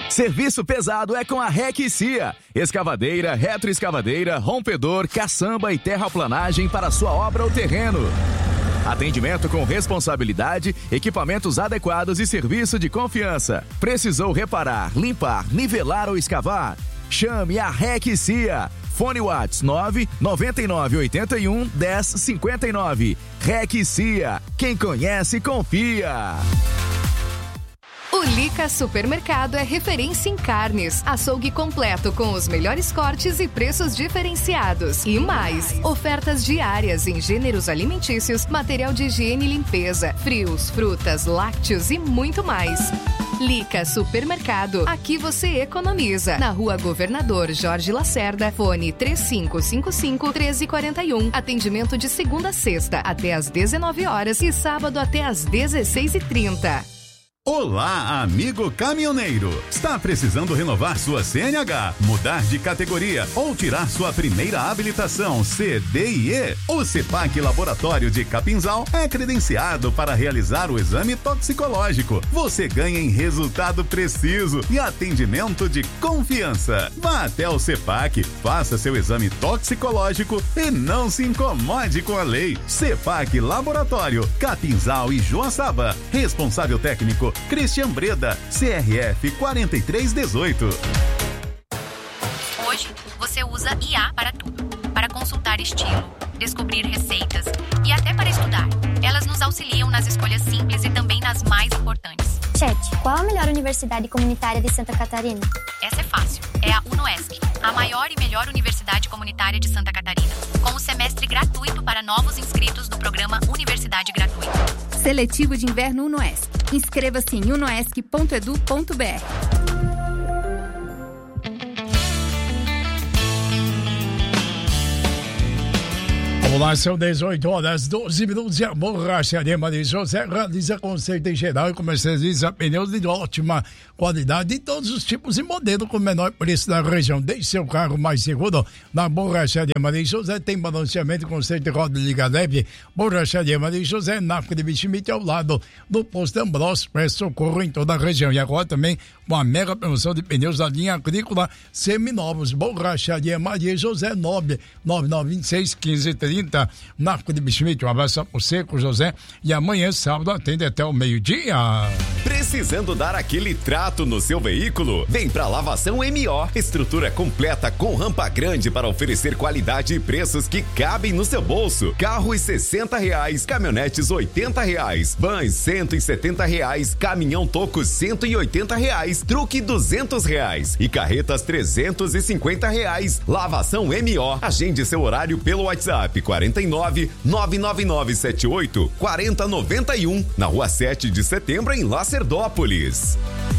Serviço pesado é com a REC Cia. Escavadeira, retroescavadeira, rompedor, caçamba e terraplanagem para sua obra ou terreno. Atendimento com responsabilidade, equipamentos adequados e serviço de confiança. Precisou reparar, limpar, nivelar ou escavar? Chame a REC Cia. Fone Whats 999811059. REC Cia. Quem conhece, confia. O Lica Supermercado é referência em carnes, açougue completo com os melhores cortes e preços diferenciados. E mais, ofertas diárias em gêneros alimentícios, material de higiene e limpeza, frios, frutas, lácteos e muito mais. Lica Supermercado, aqui você economiza. Na Rua Governador Jorge Lacerda, fone 3555-1341. Atendimento de segunda a sexta até às 19 horas e sábado até às 16h30. Olá, amigo caminhoneiro! Está precisando renovar sua CNH, mudar de categoria ou tirar sua primeira habilitação C, D e E? O CEPAC Laboratório de Capinzal é credenciado para realizar o exame toxicológico. Você ganha em resultado preciso e atendimento de confiança. Vá até o CEPAC, faça seu exame toxicológico e não se incomode com a lei. CEPAC Laboratório, Capinzal e Joaçaba. Responsável técnico Cristian Breda, CRF 4318. Hoje, você usa IA para tudo. Para consultar estilo, descobrir receitas e até para estudar. Elas nos auxiliam nas escolhas simples e também nas mais importantes. Chat, qual a melhor universidade comunitária de Santa Catarina? Essa é fácil. É a UnoESC, a maior e melhor universidade comunitária de Santa Catarina, com o semestre gratuito para novos inscritos do programa Universidade Gratuita. Seletivo de Inverno UnoESC. Inscreva-se em unoesc.edu.br. Olá, são 18 horas, 12 minutos e a Borracharia Maria José realiza conserto em geral e comercializa pneus de ótima qualidade de todos os tipos e modelos com o menor preço da região. Deixe seu carro mais seguro na Borracharia Maria José. Tem balanceamento, conserto de roda de liga leve. Borracharia Maria José, na África de Bichimite, ao lado do posto Ambrosio, presta socorro em toda a região. E agora também com a mega promoção de pneus da linha agrícola seminovos. Borracharia Maria José, 99926-1530. Na África de Bichimite. Um abraço pro Seco, José. E amanhã, sábado, atende até o meio-dia. Precisando dar aquele trato no seu veículo? Vem pra Lavação MO. Estrutura completa com rampa grande para oferecer qualidade e preços que cabem no seu bolso. Carros R$60, caminhonetes R$80, vans R$170, caminhão toco R$180, truque R$200 e carretas R$350. Lavação MO. Agende seu horário pelo WhatsApp 49 99978 4091, na Rua 7 de Setembro, em Lacerdópolis.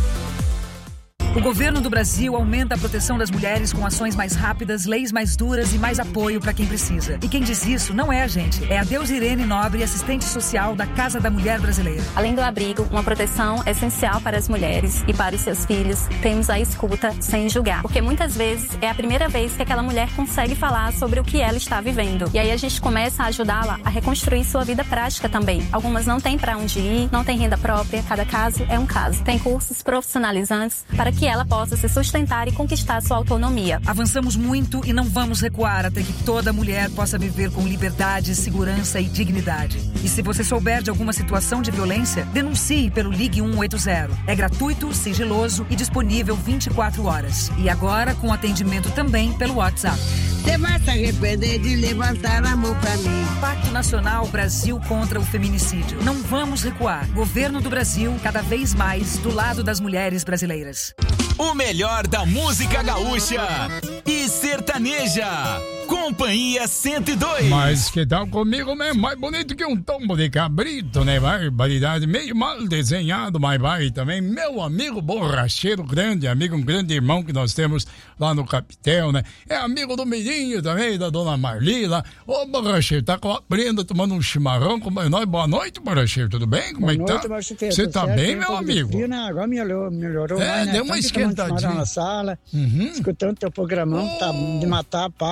O governo do Brasil aumenta a proteção das mulheres com ações mais rápidas, leis mais duras e mais apoio para quem precisa. E quem diz isso não é a gente, é a Deusirene Nobre, assistente social da Casa da Mulher Brasileira. Além do abrigo, uma proteção essencial para as mulheres e para os seus filhos, temos a escuta sem julgar. Porque muitas vezes é a primeira vez que aquela mulher consegue falar sobre o que ela está vivendo. E aí a gente começa a ajudá-la a reconstruir sua vida prática também. Algumas não têm para onde ir, não têm renda própria, cada caso é um caso. Tem cursos profissionalizantes para que ela possa se sustentar e conquistar sua autonomia. Avançamos muito e não vamos recuar até que toda mulher possa viver com liberdade, segurança e dignidade. E se você souber de alguma situação de violência, denuncie pelo Ligue 180. É gratuito, sigiloso e disponível 24 horas. E agora com atendimento também pelo WhatsApp. Você vai se arrepender de levantar a mão pra mim. Pacto Nacional Brasil contra o Feminicídio. Não vamos recuar. Governo do Brasil, cada vez mais do lado das mulheres brasileiras. O melhor da música gaúcha e sertaneja. Companhia 102. Mas que tal comigo mesmo? Mais bonito que um tombo de cabrito, né? Barbaridade. Meio mal desenhado, mas vai também. Meu amigo borracheiro, grande amigo, um grande irmão que nós temos lá no Capitel, né? É amigo do Mirinho também, da dona Marli lá. Ô, borracheiro, tá com a prenda tomando um chimarrão com nós. Boa noite, borracheiro, tudo bem? Como é que tá? Você tá bem, meu amigo? Frio, né? Agora melhorou mais, né? Deu uma esquentadinha na sala, escutando teu programão, tá de matar a pau. Obrigado.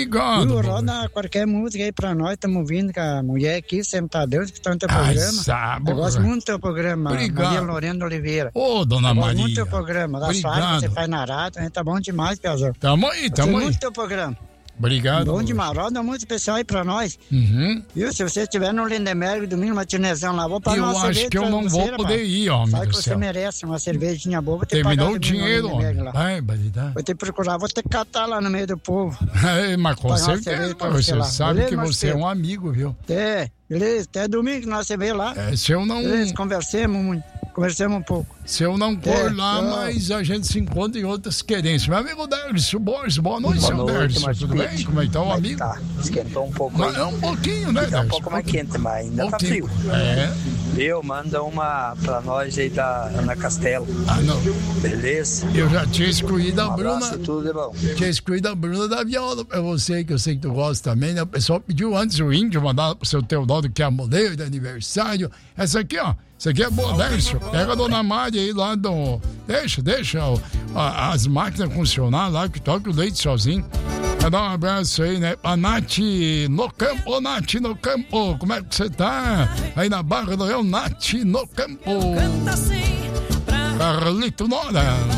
Obrigado. Viu, roda qualquer música aí pra nós, estamos ouvindo com a mulher aqui, sentadeus, que está no teu programa. Eu gosto muito do teu programa. Obrigado. Maria Lorena Oliveira. Ô, dona Maria. Eu gosto muito do teu programa, das falas que você faz na rádio, tá bom demais, Piazão. Tamo aí. muito do teu programa. Obrigado. Bom demais, roda muito especial aí pra nós. Uhum. Viu, se você estiver no Lindenberg, domingo, matinezão lá, vou pagar uma cerveja. Eu acho que eu não vou poder ir, homem Sabe do que céu. você merece uma cervejinha boa. Terminou o dinheiro, homem. Vou ter que procurar, vou ter que catar lá no meio do povo. Mas com certeza, você sabe beleza, que você é um amigo, viu? Beleza, até domingo nós você vê lá. Se eu não... Beleza, conversemos um pouco. Se eu não for lá, mas a gente se encontra em outras querências. Meu amigo Dércio Borges, boa noite, seu Dércio. Tudo bem? Como é que tá o amigo? Tá, esquentou um pouco aí. É um pouquinho, né, Dércio? É um pouco mais quente, mas ainda tá frio. Manda uma pra nós aí da Ana Castelo. Não. Beleza? Eu já tinha excluído a Bruna. Tudo é bom. Tinha excluído a Bruna da viola pra você, que eu sei que tu gosta também, né? O pessoal pediu antes o índio, mandar pro seu Teodoro, que é a modelo de aniversário. Essa aqui, ó. Isso aqui é boa, Dércio. Pega a dona Mária aí lá do... Deixa as máquinas funcionar lá, que toca o leite sozinho. Vai dar um abraço aí, né? A Nath no campo, Nath no campo. Como é que você tá? Aí na Barra do Rio, Nath no campo. Carlito Nora.